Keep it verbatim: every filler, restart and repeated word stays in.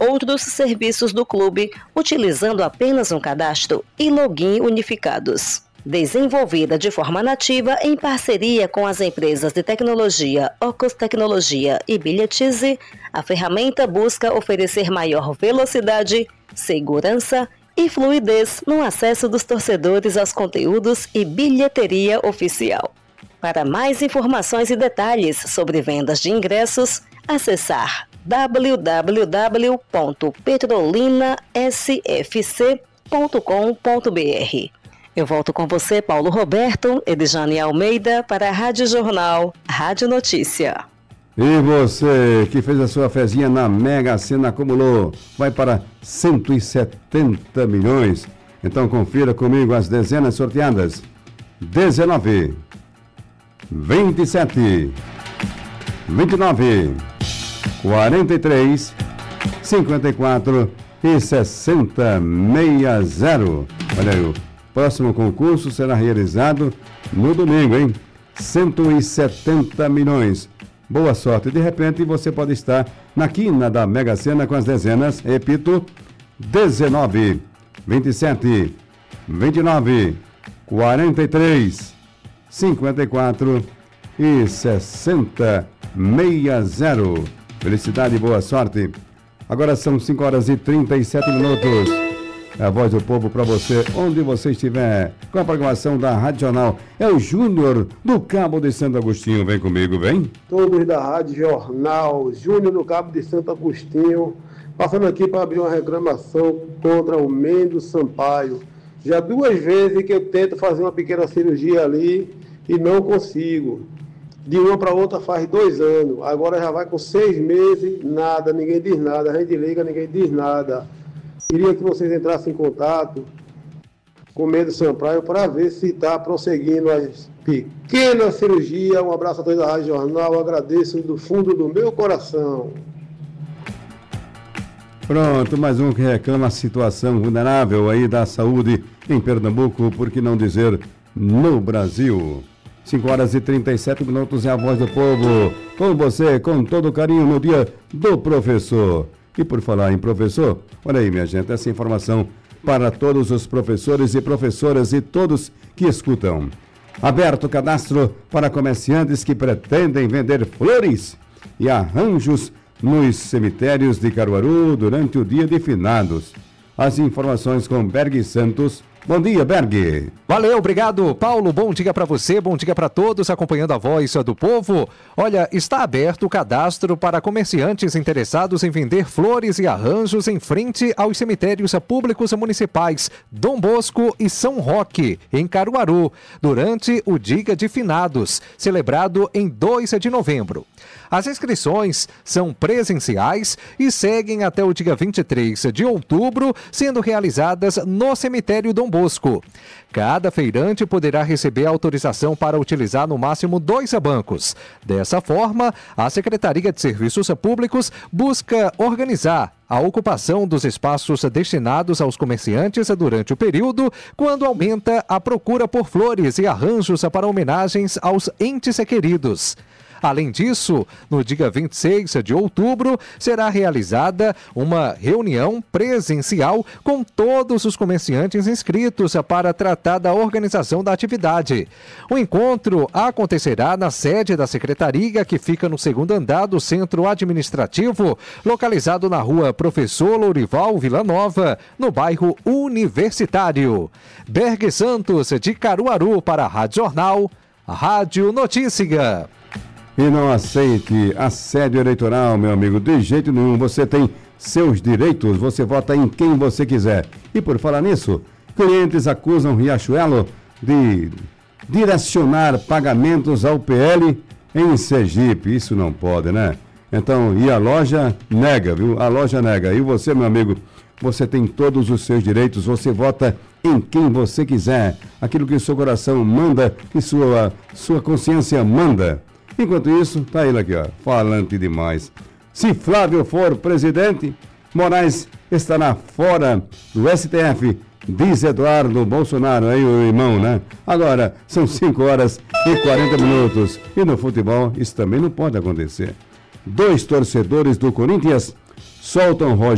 outros serviços do clube, utilizando apenas um cadastro e login unificados. Desenvolvida de forma nativa em parceria com as empresas de tecnologia Ocus Tecnologia e Bilhetize, a ferramenta busca oferecer maior velocidade, segurança e fluidez no acesso dos torcedores aos conteúdos e bilheteria oficial. Para mais informações e detalhes sobre vendas de ingressos, acessar w w w ponto petrolina s f c ponto com ponto b r. Eu volto com você, Paulo Roberto, Edjane Almeida, para a Rádio Jornal, Rádio Notícia. E você que fez a sua fezinha na Mega Sena acumulou, vai para cento e setenta milhões. Então confira comigo as dezenas sorteadas. dezenove, vinte e sete, vinte e nove, quarenta e três, cinquenta e quatro e sessenta sessenta. Olha aí, o próximo concurso será realizado no domingo, hein? cento e setenta milhões. Boa sorte. De repente, você pode estar na quina da Mega Sena com as dezenas, repito, dezenove, vinte e sete, vinte e nove, quarenta e três, cinquenta e quatro e sessenta sessenta. Felicidade e boa sorte. Agora são cinco horas e trinta e sete minutos. É a voz do povo para você, onde você estiver, com a programação da Rádio Jornal. É o Júnior do Cabo de Santo Agostinho. Vem comigo, vem. Todos da Rádio Jornal, Júnior do Cabo de Santo Agostinho, passando aqui para abrir uma reclamação contra o Mendes Sampaio. Já duas vezes que eu tento fazer uma pequena cirurgia ali e não consigo. De uma para outra faz dois anos, agora já vai com seis meses, nada, ninguém diz nada, a gente liga, ninguém diz nada. Queria que vocês entrassem em contato com o Mendes Sampaio para ver se está prosseguindo as pequenas cirurgias. Um abraço a todos da Rádio Jornal, agradeço do fundo do meu coração. Pronto, mais um que reclama a situação vulnerável aí da saúde em Pernambuco, por que não dizer no Brasil. cinco horas e trinta e sete minutos é a voz do povo, com você, com todo carinho no dia do professor. E por falar em professor, olha aí, minha gente, essa informação para todos os professores e professoras e todos que escutam. Aberto o cadastro para comerciantes que pretendem vender flores e arranjos nos cemitérios de Caruaru durante o dia de finados. As informações com Berg Santos. Bom dia, Berg. Valeu, obrigado, Paulo. Bom dia para você, bom dia para todos acompanhando a voz do povo. Olha, está aberto o cadastro para comerciantes interessados em vender flores e arranjos em frente aos cemitérios públicos municipais Dom Bosco e São Roque, em Caruaru, durante o Dia de Finados, celebrado em dois de novembro. As inscrições são presenciais e seguem até o dia vinte e três de outubro, sendo realizadas no cemitério Dom Bosco. Cada feirante poderá receber autorização para utilizar no máximo dois bancos. Dessa forma, a Secretaria de Serviços Públicos busca organizar a ocupação dos espaços destinados aos comerciantes durante o período, quando aumenta a procura por flores e arranjos para homenagens aos entes queridos. Além disso, no dia vinte e seis de outubro, será realizada uma reunião presencial com todos os comerciantes inscritos para tratar da organização da atividade. O encontro acontecerá na sede da Secretaria, que fica no segundo andar do Centro Administrativo, localizado na rua Professor Lourival Villanova, no bairro Universitário. Berg Santos, de Caruaru, para a Rádio Jornal, a Rádio Notícia. E não aceite assédio eleitoral, meu amigo, de jeito nenhum. Você tem seus direitos, você vota em quem você quiser. E por falar nisso, clientes acusam Riachuelo de direcionar pagamentos ao P L em Sergipe. Isso não pode, né? Então, e a loja nega, viu? A loja nega. E você, meu amigo, você tem todos os seus direitos, você vota em quem você quiser. Aquilo que o seu coração manda e sua, sua consciência manda. Enquanto isso, tá ele aqui, ó, falante demais. Se Flávio for presidente, Moraes estará fora do S T F, diz Eduardo Bolsonaro, aí o irmão, né? Agora, são cinco horas e quarenta minutos. E no futebol, isso também não pode acontecer. Dois torcedores do Corinthians soltam Roger